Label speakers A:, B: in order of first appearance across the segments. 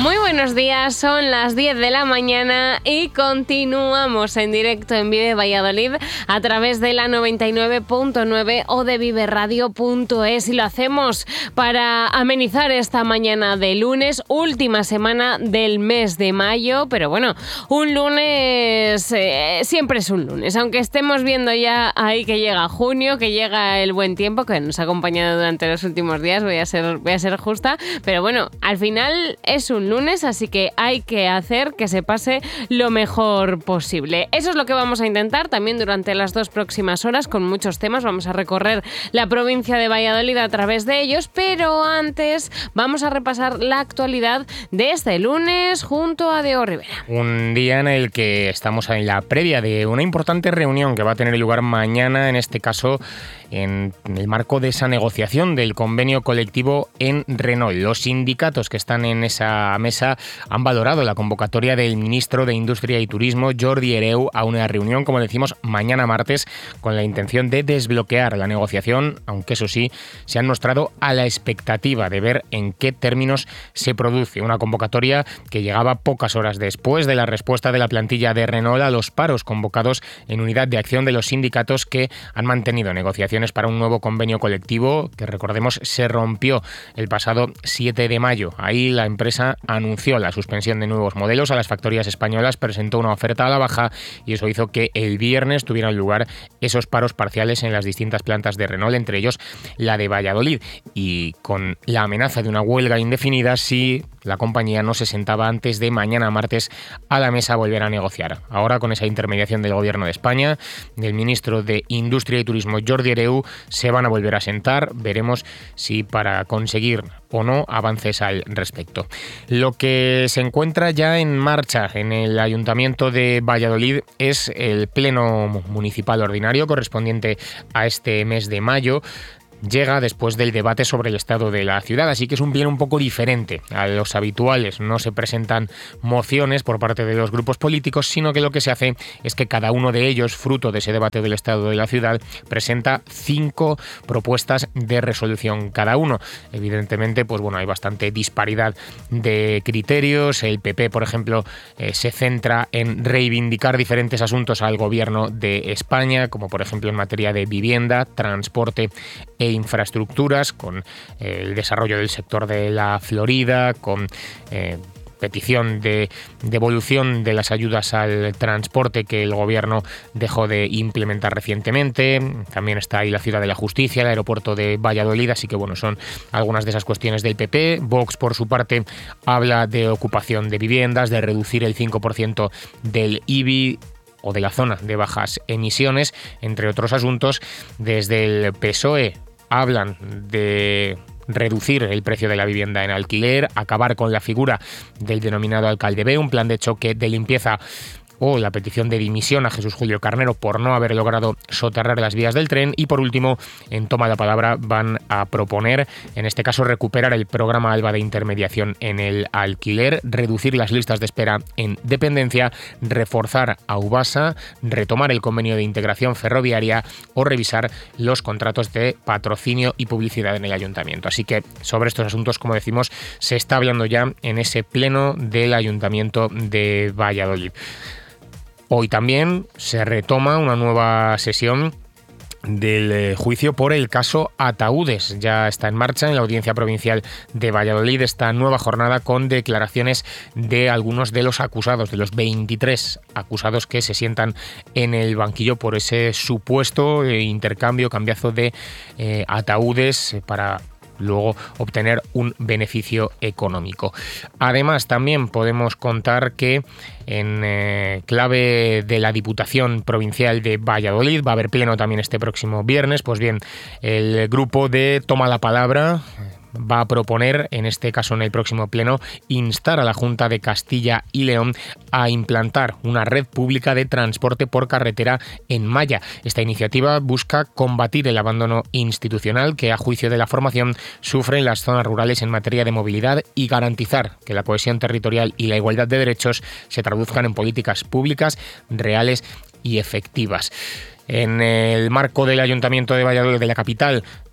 A: Muy buenos días, son las 10 de la mañana y continuamos en directo en Vive Valladolid a través de la 99.9 o de viveradio.es, y lo hacemos para amenizar esta mañana de lunes, última semana del mes de mayo, pero bueno, un lunes siempre es un lunes, aunque estemos viendo ya ahí que llega junio, que llega el buen tiempo que nos ha acompañado durante los últimos días, voy a ser justa, pero bueno, al final es un lunes, así que hay que hacer que se pase lo mejor posible. Eso es lo que vamos a intentar también durante las 2 próximas horas, con muchos temas. Vamos a recorrer la provincia de Valladolid a través de ellos, pero antes vamos a repasar la actualidad de este lunes junto a Diego Rivera.
B: Un día en el que estamos en la previa de una importante reunión que va a tener lugar mañana, en este caso en el marco de esa negociación del convenio colectivo en Renault. Los sindicatos que están en esa mesa han valorado la convocatoria del ministro de Industria y Turismo, Jordi Hereu, a una reunión, como decimos, mañana martes, con la intención de desbloquear la negociación, aunque eso sí, se han mostrado a la expectativa de ver en qué términos se produce. Una convocatoria que llegaba pocas horas después de la respuesta de la plantilla de Renault a los paros convocados en unidad de acción de los sindicatos que han mantenido negociaciones para un nuevo convenio colectivo que, recordemos, se rompió el pasado 7 de mayo. Ahí la empresa anunció la suspensión de nuevos modelos a las factorías españolas, presentó una oferta a la baja y eso hizo que el viernes tuvieran lugar esos paros parciales en las distintas plantas de Renault, entre ellos la de Valladolid, y con la amenaza de una huelga indefinida si la compañía no se sentaba antes de mañana martes a la mesa a volver a negociar. Ahora, con esa intermediación del Gobierno de España, del ministro de Industria y Turismo, Jordi Hereu, se van a volver a sentar. Veremos si para conseguir o no avances al respecto. Lo que se encuentra ya en marcha en el Ayuntamiento de Valladolid es el Pleno Municipal Ordinario correspondiente a este mes de mayo. Llega después del debate sobre el estado de la ciudad, así que es un pleno un poco diferente a los habituales. No se presentan mociones por parte de los grupos políticos, sino que lo que se hace es que cada uno de ellos, fruto de ese debate del estado de la ciudad, presenta 5 propuestas de resolución cada uno. Evidentemente, pues bueno, hay bastante disparidad de criterios. El PP, por ejemplo, se centra en reivindicar diferentes asuntos al gobierno de España, como por ejemplo en materia de vivienda, transporte e infraestructuras, con el desarrollo del sector de la Florida, con petición de devolución de las ayudas al transporte que el gobierno dejó de implementar recientemente. También está ahí la Ciudad de la Justicia, el aeropuerto de Valladolid, así que bueno, son algunas de esas cuestiones del PP. Vox, por su parte, habla de ocupación de viviendas, de reducir el 5% del IBI o de la zona de bajas emisiones, entre otros asuntos. Desde el PSOE hablan de reducir el precio de la vivienda en alquiler, acabar con la figura del denominado alcalde B, un plan de choque de limpieza, o la petición de dimisión a Jesús Julio Carnero por no haber logrado soterrar las vías del tren. Y por último, en Toma la Palabra, van a proponer, en este caso, recuperar el programa ALBA de intermediación en el alquiler, reducir las listas de espera en dependencia, reforzar a Ubasa, retomar el convenio de integración ferroviaria o revisar los contratos de patrocinio y publicidad en el ayuntamiento. Así que sobre estos asuntos, como decimos, se está hablando ya en ese pleno del Ayuntamiento de Valladolid. Hoy también se retoma una nueva sesión del juicio por el caso Ataúdes. Ya está en marcha en la Audiencia Provincial de Valladolid esta nueva jornada con declaraciones de algunos de los acusados, de los 23 acusados que se sientan en el banquillo por ese supuesto cambiazo de ataúdes para luego obtener un beneficio económico. Además, también podemos contar que en clave de la Diputación Provincial de Valladolid va a haber pleno también este próximo viernes. Pues bien, el grupo de Toma la Palabra va a proponer, en este caso en el próximo pleno, instar a la Junta de Castilla y León a implantar una red pública de transporte por carretera en malla. Esta iniciativa busca combatir el abandono institucional que, a juicio de la formación, sufren las zonas rurales en materia de movilidad y garantizar que la cohesión territorial y la igualdad de derechos se traduzcan en políticas públicas reales y efectivas. En el marco del Ayuntamiento de Valladolid, de la capital,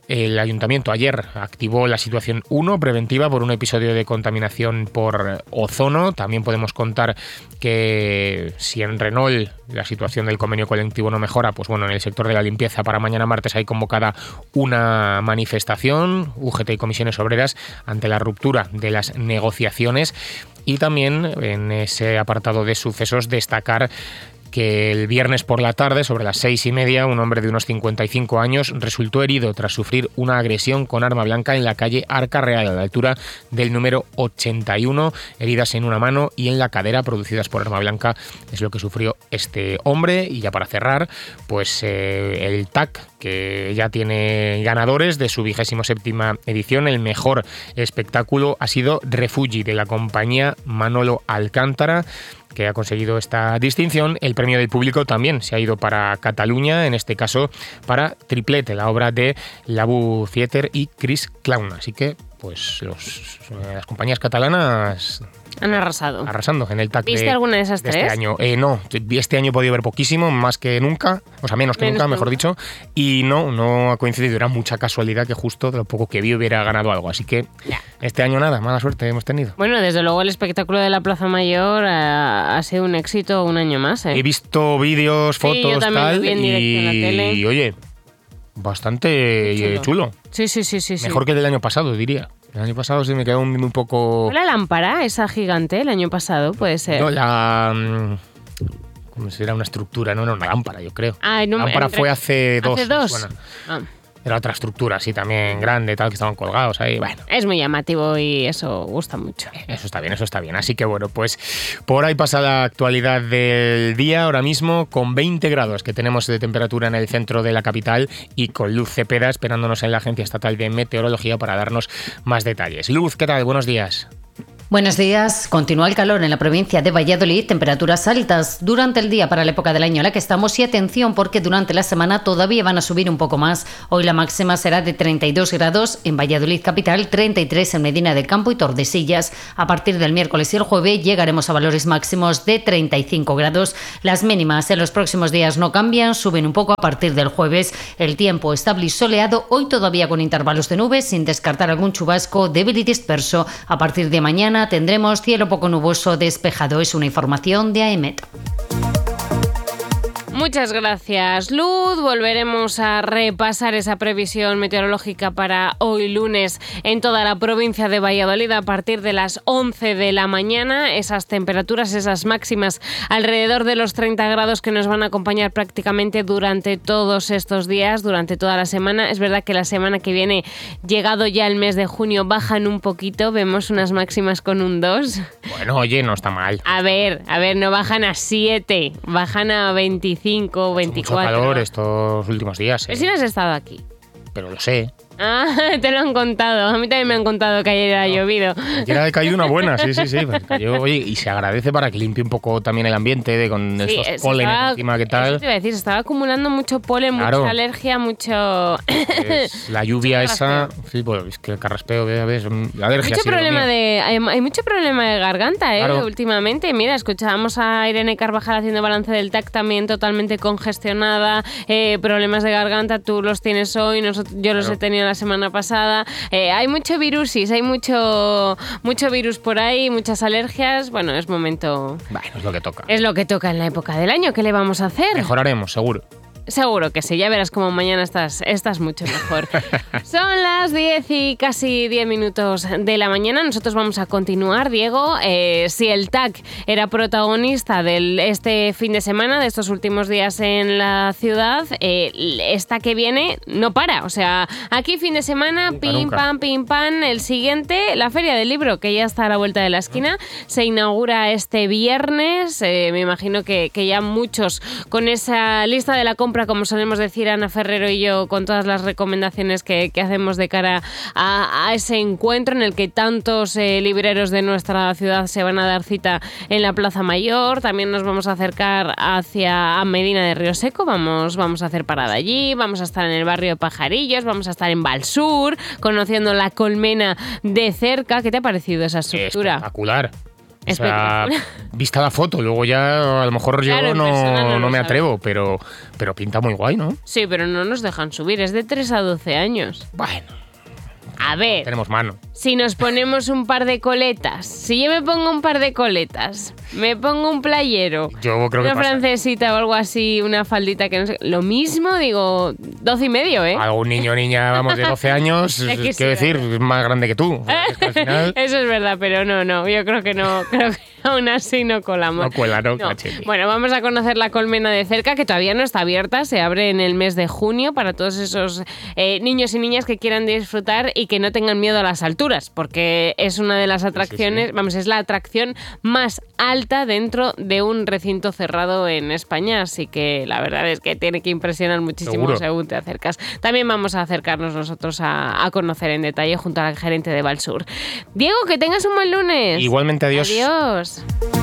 B: El ayuntamiento ayer activó la situación 1 preventiva por un episodio de contaminación por ozono. También podemos contar que si en Renault la situación del convenio colectivo no mejora, pues bueno, en el sector de la limpieza para mañana martes hay convocada una manifestación, UGT y comisiones obreras, ante la ruptura de las negociaciones. Y también en ese apartado de sucesos destacar que el viernes por la tarde, sobre las 6:30, un hombre de unos 55 años resultó herido tras sufrir una agresión con arma blanca en la calle Arca Real, a la altura del número 81, heridas en una mano y en la cadera producidas por arma blanca, es lo que sufrió este hombre. Y ya para cerrar, pues el TAC, que ya tiene ganadores de su 27ª edición, el mejor espectáculo ha sido Refugi, de la compañía Manolo Alcántara, que ha conseguido esta distinción. El premio del público también se ha ido para Cataluña, en este caso para Triplete, la obra de Labu Theater y Chris Clown. Así que, pues, las compañías catalanas
A: han arrasado.
B: Arrasando en el TAC.
A: ¿Viste alguna de esas tres?
B: Este año. No, este año he podido ver poquísimo, más que nunca, o sea, menos que nunca, mejor dicho, y no ha coincidido. Era mucha casualidad que justo de lo poco que vi hubiera ganado algo. Así que este año nada, mala suerte hemos tenido.
A: Bueno, desde luego el espectáculo de la Plaza Mayor ha sido un éxito un año más.
B: He visto vídeos, fotos,
A: yo también
B: tal,
A: lo vi en directo en la tele.
B: Y oye, bastante chulo.
A: Sí.
B: Mejor que el del año pasado, diría. El año pasado sí me quedó un poco...
A: ¿La lámpara, esa gigante, el año pasado? Puede ser.
B: No, como si era una estructura, no era una lámpara, yo creo.
A: No,
B: la lámpara fue hace dos.
A: ¿Hace dos?
B: Era otra estructura, sí, también grande, tal, que estaban colgados ahí, bueno.
A: Es muy llamativo y eso gusta mucho.
B: Eso está bien. Así que bueno, pues por ahí pasa la actualidad del día ahora mismo, con 20 grados que tenemos de temperatura en el centro de la capital y con Luz Cepeda esperándonos en la Agencia Estatal de Meteorología para darnos más detalles. Luz, ¿qué tal? Buenos días.
C: Buenos días. Continúa el calor en la provincia de Valladolid, temperaturas altas durante el día para la época del año en la que estamos y atención porque durante la semana todavía van a subir un poco más. Hoy la máxima será de 32 grados en Valladolid capital, 33 en Medina del Campo y Tordesillas. A partir del miércoles y el jueves llegaremos a valores máximos de 35 grados. Las mínimas en los próximos días no cambian, suben un poco a partir del jueves. El tiempo estable y soleado, hoy todavía con intervalos de nubes, sin descartar algún chubasco débil y disperso. A partir de mañana tendremos cielo poco nuboso despejado. Es una información de AEMET.
A: Muchas gracias, Luz. Volveremos a repasar esa previsión meteorológica para hoy lunes en toda la provincia de Valladolid a partir de las 11 de la mañana. Esas temperaturas, esas máximas alrededor de los 30 grados que nos van a acompañar prácticamente durante todos estos días, durante toda la semana. Es verdad que la semana que viene, llegado ya el mes de junio, bajan un poquito. Vemos unas máximas con un 2.
B: Bueno, oye, no está mal.
A: A ver, no bajan a 7, bajan a 25. 24.
B: Mucho calor estos últimos días.
A: Pero si no has estado aquí.
B: Pero lo sé.
A: Te lo han contado. A mí también me han contado que ayer ha llovido.
B: Ayer ha caído una buena, sí. Pues cayó, oye, y se agradece para que limpie un poco también el ambiente con estos polen encima, ¿qué tal?
A: Eso te iba a decir, se estaba acumulando mucho polen, claro. Mucha alergia, mucho...
B: la lluvia esa, sí, pues es que el carraspeo, ves, la alergia.
A: Hay mucho problema de garganta,
B: claro.
A: Últimamente. Mira, escuchábamos a Irene Carvajal haciendo balance del TAC también totalmente congestionada, problemas de garganta, tú los tienes hoy, yo los he tenido la semana pasada. Hay mucho virusis, hay mucho virus por ahí, muchas alergias. Bueno, es momento...
B: Bueno, es lo que toca.
A: Es lo que toca en la época del año. ¿Qué le vamos a hacer?
B: Mejoraremos, seguro.
A: Seguro que sí, ya verás como mañana estás mucho mejor. Son las 10 y casi 10 minutos de la mañana. Nosotros vamos a continuar, Diego. Si el TAC era protagonista de este fin de semana, de estos últimos días en la ciudad, esta que viene no para. O sea, aquí fin de semana, pim, pam, el siguiente, la Feria del Libro, que ya está a la vuelta de la esquina, se inaugura este viernes. Me imagino que ya muchos con esa lista de la compra, como solemos decir Ana Ferrero y yo, con todas las recomendaciones que hacemos de cara a ese encuentro en el que tantos libreros de nuestra ciudad se van a dar cita en la Plaza Mayor. También nos vamos a acercar hacia Medina de Río Seco, vamos a hacer parada allí, vamos a estar en el barrio de Pajarillos, vamos a estar en Valsur, conociendo la Colmena de cerca. ¿Qué te ha parecido esa estructura?
B: Espectacular. O sea, vista la foto, luego ya a lo mejor
A: Claro,
B: yo
A: en persona
B: no me
A: lo
B: atrevo, pero pinta muy guay, ¿no?
A: Sí, pero no nos dejan subir, es de 3 a 12 años.
B: Bueno,
A: A ver,
B: tenemos mano.
A: si nos ponemos un par de coletas, si yo me pongo un par de coletas, me pongo un playero,
B: Yo creo que
A: una
B: pasa.
A: francesita o algo así, una faldita que no sé, lo mismo, digo, 12 y medio, ¿eh?
B: Algún niño o niña, vamos, de 12 años,
A: Ya
B: quiero
A: quisiera.
B: decir, es más grande que tú. O sea, es que al final
A: Eso es verdad, pero no, yo creo que no, creo que aún así no colamos.
B: no cuela, ¿no? Cachete.
A: Bueno, vamos a conocer la colmena de cerca, que todavía no está abierta, se abre en el mes de junio para todos esos niños y niñas que quieran disfrutar y que no tengan miedo a las alturas, porque es una de las atracciones, vamos, es la atracción más alta dentro de un recinto cerrado en España, así que la verdad es que tiene que impresionar muchísimo
B: Seguro.
A: según te acercas. También vamos a acercarnos nosotros a conocer en detalle junto al gerente de Valsur. Diego, que tengas un buen lunes.
B: Igualmente, adiós.
A: Adiós.